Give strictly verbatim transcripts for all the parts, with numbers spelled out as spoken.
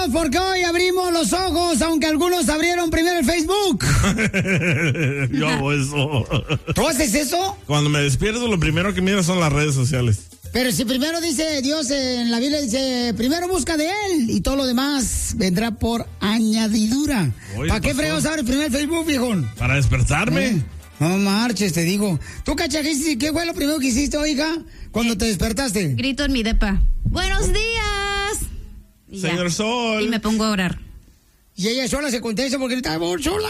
Dios porque hoy abrimos los ojos, aunque algunos abrieron primero el Facebook. Yo hago eso. ¿Tú haces eso? Cuando me despierto, lo primero que miro son las redes sociales. Pero si primero dice Dios en la Biblia, dice, primero busca de Él y todo lo demás vendrá por añadidura. ¿Para qué fregados abres primero el Facebook, viejón? Para despertarme. ¿Eh? No marches, te digo. ¿Tú, Cachajis, qué fue lo primero que hiciste, oiga, cuando te despertaste? Grito en mi depa. ¡Buenos días! Y Señor ya. Sol. Y me pongo a orar. Y ella sola se contesta porque estaba sola.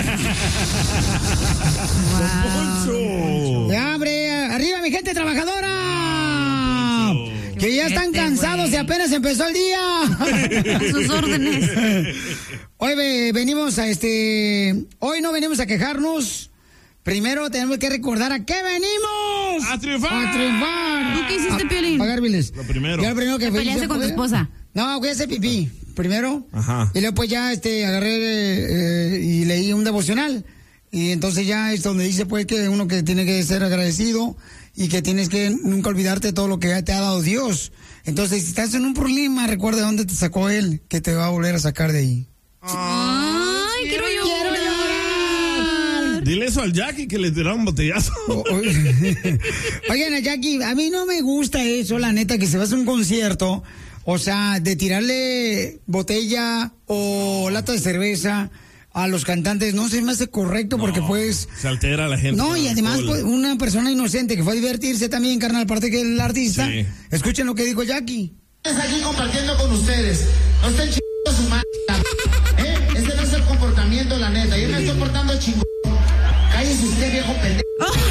Wow. ¡Ya, hombre! ¡Arriba, mi gente trabajadora! Que ya están cansados y apenas empezó el día. A sus órdenes. Hoy ve, venimos a este... Hoy no venimos a quejarnos. Primero tenemos que recordar a qué venimos. ¡A triunfar! ¡A triunfar! ¿Tú qué hiciste, Piolín? Pagar biles. Lo primero. Ya lo primero que ¿Te peleaste con tu esposa? No, voy a hacer pipí. Primero. Ajá. Y luego pues ya este, agarré eh, y leí un devocional. Y entonces ya es donde dice pues que uno que tiene que ser agradecido y que tienes que nunca olvidarte de todo lo que te ha dado Dios. Entonces, si estás en un problema, recuerda de dónde te sacó Él, que te va a volver a sacar de ahí. Ay, quiero llorar. ¡Quiero llorar! Dile eso al Jackie que le tiraron un botellazo. Oigan, a Jackie, a mí no me gusta eso, la neta, que se va a hacer un concierto, o sea, de tirarle botella o lata de cerveza a los cantantes, no se me hace correcto porque No, pues... se altera la gente. No, y además pues, una persona inocente que fue a divertirse también, carnal, aparte que el artista. Sí. Escuchen lo que dijo Jackie. Aquí compartiendo con ustedes. No estén chingando su madre. ¿Eh? Ese no es el comportamiento, la neta. Yo me estoy portando chingón. Cállese usted, viejo pendejo.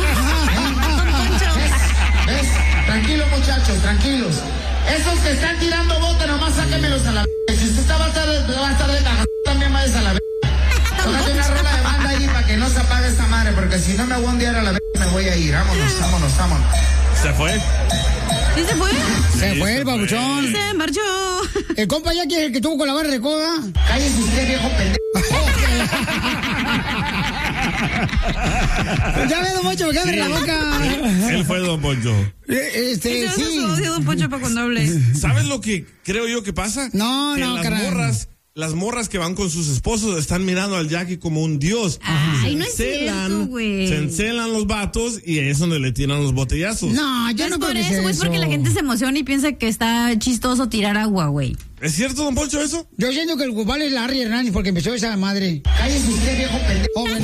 ¿Ves? ¿Ves? Tranquilos, muchachos, tranquilos. Esos que están tirando bote, nomás sáquenmelos a la verga. Si usted está, va a estar, va a estar de caja, también vayas a la verga. Tócate una rola de banda ahí para que no se apague esta madre, porque si no me voy a ondear a la verga, me voy a ir. Vámonos, vámonos, vámonos. ¿Se fue? ¿Sí se fue? Se Sí, fue se el babuchón. Se marchó. El compa Jackie es el que tuvo con la barra de coda. Cállese usted, viejo pendejo. Ya ve, don Poncho, me cabe en la boca. Él fue Don Poncho. Eh, Este, Ese sí. es su odio, Don Poncho, para cuando hable. ¿Sabes lo que creo yo que pasa? No, que no, las carnal. morras, las morras que van con sus esposos están mirando al Jackie como un dios. Ay, Se no es encelan, cierto, güey. Se encelan los vatos y ahí es donde le tiran los botellazos. No, yo No no es creo por que eso, sea güey, es porque eso. la gente se emociona y piensa que está chistoso tirar agua, güey. ¿Es cierto, Don Poncho, eso? Yo siento que el culpable es Larry Hernández porque empezó esa madre. Cállese usted, viejo pendejo. Oh, bueno.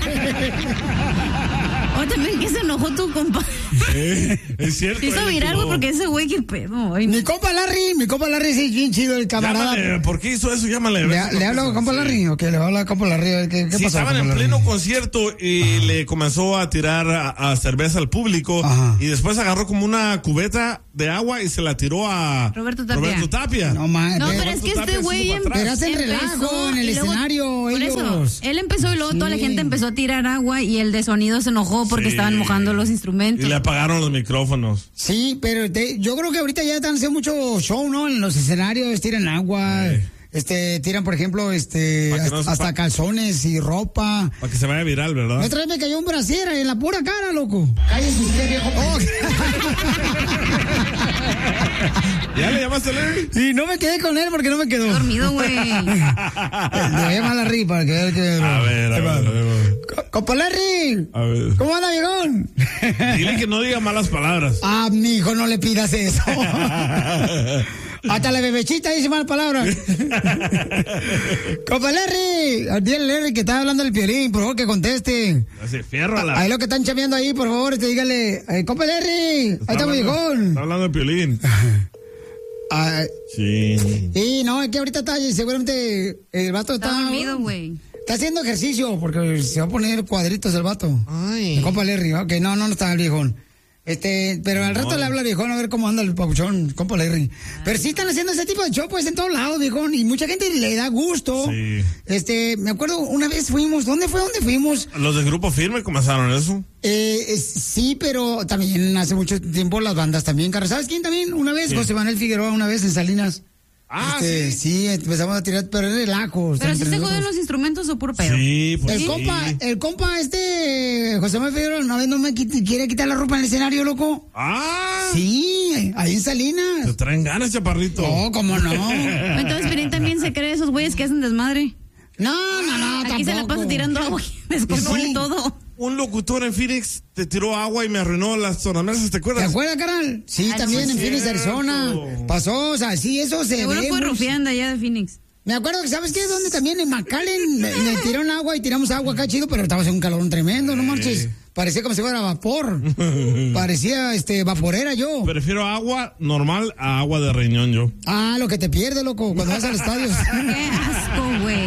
O también que se enojó tu compa. Eh, es cierto. Se hizo él viral, güey, estuvo- porque ese güey, qué pedo. Ay, no. Mi compa Larry, mi compa Larry sí es bien chido, el camarada. Llámale, ¿por qué hizo eso? Llámale. a ver ¿Le, si le hablo a contesta. compa Sí. Larry? Ok, le hablo a compa Larry. A ver, ¿qué, qué Sí, pasó? estaban en compa pleno Larry? concierto y le comenzó a tirar a, a cerveza al público. Ajá. Y después agarró como una cubeta de agua y se la tiró a Roberto Tapia. Roberto Tapia. No, man, No, pero- pero es que Tapia este se güey supo em- atrás. Pero hacen empezó relajo en el y luego- escenario, Por ellos. eso, él empezó y luego toda la Sí. gente empezó a tirar agua y el de sonido se enojó porque Sí. estaban mojando los Y instrumentos. le apagaron los micrófonos. Sí, pero te- yo creo que ahorita ya están haciendo mucho show, ¿no? En los escenarios tiran agua, Sí. este, tiran, por ejemplo, este, Pa' que hasta, no se hasta pa- calzones y ropa. Para que se vaya viral, La ¿verdad? otra vez me cayó un brasier en la pura cara, loco. Cállese usted, viejo Oh, ¿Ya le llamaste a Larry? y no me quedé con él porque no me quedó. Dormido, güey. Le voy a llamar a Larry para que vea que... A ver, a ver, a ver. Co- Compa Larry, A ver. ¿cómo anda, viejón? Dile que no diga malas palabras. Ah, mijo, no le pidas eso. Hasta la bebechita dice malas palabras. Compa Larry, dile a Larry que está hablando del Piolín, por favor, que conteste. Así, fierro a la... Ahí lo que están chameando ahí, por favor, este, dígale, eh, compa Larry, ahí está mi hablando- viejón. Está hablando de Piolín. Ah, Sí. y no, es que ahorita está, seguramente el vato está... Está dormido, güey. Está haciendo ejercicio, porque se va a poner cuadritos el vato. Ay. El compa Larry, ok, no, no, no está el viejón. Este, pero al rato le habla al viejón a ver cómo anda el papuchón, compa Larry. Pero sí están haciendo ese tipo de show, pues, en todos lados, viejón, y mucha gente le da gusto. Sí. Este, me acuerdo, una vez fuimos, ¿dónde fue? ¿Dónde fuimos? Los de Grupo Firme comenzaron eso. Eh, es- sí, pero también hace mucho tiempo las bandas también, Carlos. ¿Sabes quién también? Una vez, Sí. José Manuel Figueroa, una vez en Salinas. Ah, este, sí. Sí, empezamos a tirar, pero relajos. ¿Pero si entre se joden nosotros. los instrumentos o puro pedo? Sí, pues El sí. compa, el compa este, José Manuel Figueroa, una vez no me quit- quiere quitar la ropa en el escenario, loco. Ah. Sí, ahí en Salinas. Te traen ganas, chaparrito. No, cómo no. Entonces Piolín también se cree esos güeyes que hacen desmadre. No, no, no, Aquí se la tampoco. pasa tirando agua y descompone Sí. todo. Un locutor en Phoenix te tiró agua y me arruinó las tornamesas, ¿te ¿Te acuerdas? acuerdas, carnal? Sí, Ah, también no en es Phoenix, cierto. Arizona. Pasó, o sea, sí, eso se Seguro ve. fue muy- rufián de allá de Phoenix. Me acuerdo que, ¿sabes qué? Donde también en McAllen me, me tiraron agua y tiramos agua acá chido, pero estaba haciendo un calorón tremendo, no marches. Parecía como si fuera vapor. Parecía, este, vaporera yo. Prefiero agua normal a agua de riñón yo. Ah, lo que te pierde, loco, cuando vas al estadio. Qué asco, güey.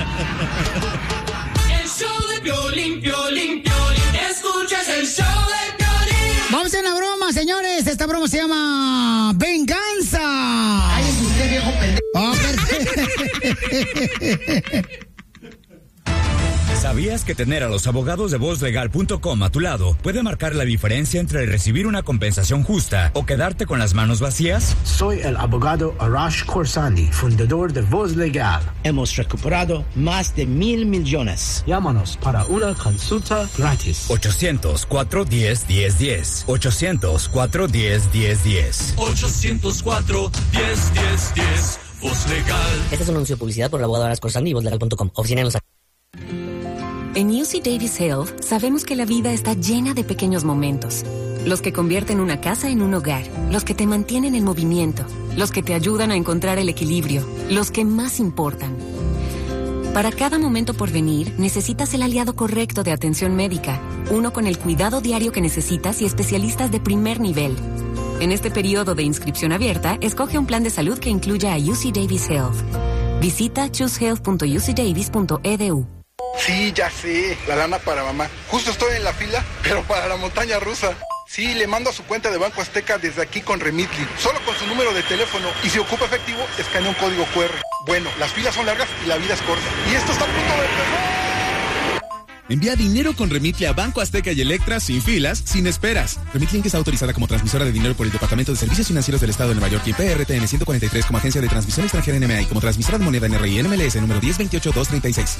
El show de Piolín, Piolín, Piolín. Escuchas el show de Piolín. Vamos a hacer una broma, señores. Esta broma se llama Venganza. Ay, es usted viejo pendejo. Ah, perfecto. ¿Sabías que tener a los abogados de voz legal punto com a tu lado puede marcar la diferencia entre recibir una compensación justa o quedarte con las manos vacías? Soy el abogado Arash Khorsandi, fundador de Voz Legal. Hemos recuperado más de mil millones. Llámanos para una consulta gratis. ochocientos, cuatro uno cero, uno cero uno cero. ochocientos, cuatro uno cero, uno cero uno cero. ochocientos cuatro, diez, diez, diez. Voz Legal. Este es un anuncio de publicidad por el abogado Arash Khorsandi y voz legal punto com. Oficina en Los En U C Davis Health sabemos que la vida está llena de pequeños momentos. Los que convierten una casa en un hogar, los que te mantienen en movimiento, los que te ayudan a encontrar el equilibrio, los que más importan. Para cada momento por venir, necesitas el aliado correcto de atención médica, uno con el cuidado diario que necesitas y especialistas de primer nivel. En este periodo de inscripción abierta, escoge un plan de salud que incluya a U C Davis Health. Visita choose health punto u c davis punto e d u. Sí, ya sé, la lana para mamá. Justo estoy en la fila, pero para la montaña rusa. Sí, le mando a su cuenta de Banco Azteca desde aquí con Remitly, solo con su número de teléfono. Y si ocupa efectivo, escanea un código cu erre. Bueno, las filas son largas y la vida es corta. Y esto está a punto de empezar. Envía dinero con Remitly a Banco Azteca y Electra sin filas, sin esperas. Remitly Inc está autorizada como transmisora de dinero por el Departamento de Servicios Financieros del Estado de Nueva York y P R T N ciento cuarenta y tres como agencia de transmisión extranjera N M A y como transmisora de moneda N R I N M L S número diez veintiocho dos treinta y seis.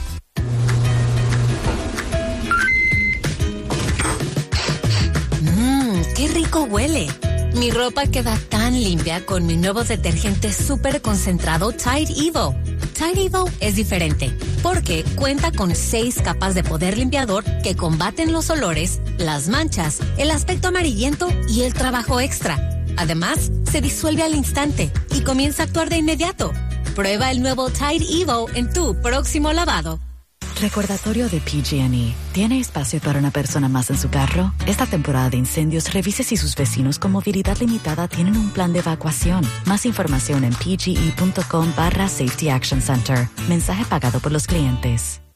Mmm, qué rico huele. Mi ropa queda tan limpia con mi nuevo detergente súper concentrado Tide Evo. Tide Evo es diferente porque cuenta con seis capas de poder limpiador que combaten los olores, las manchas, el aspecto amarillento y el trabajo extra. Además, se disuelve al instante y comienza a actuar de inmediato. Prueba el nuevo Tide Evo en tu próximo lavado. Recordatorio de P G and E. ¿Tiene espacio para una persona más en su carro? Esta temporada de incendios, revise si sus vecinos con movilidad limitada tienen un plan de evacuación. Más información en pge punto com barra Safety Action Center. Mensaje pagado por los clientes.